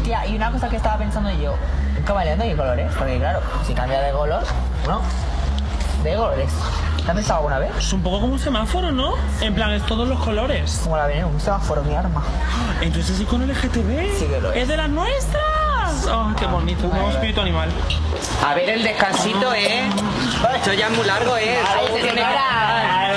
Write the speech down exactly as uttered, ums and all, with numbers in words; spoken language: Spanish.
Tía, y una cosa que estaba pensando yo, un camaleón de qué colores, porque claro, si cambia de color, ¿no? De colores. ¿Te has pensado alguna vez? Es un poco como un semáforo, ¿no? En plan, es todos los colores. Como la viene un semáforo, mi arma. Entonces es con L G T B. Sí que lo es. ¡Es de las nuestras! ¡Oh, qué bonito! Un nuevo espíritu animal. A ver, el descansito, ¿eh? Esto ya es muy largo, ¿eh? Ay, Esto tiene que- señora.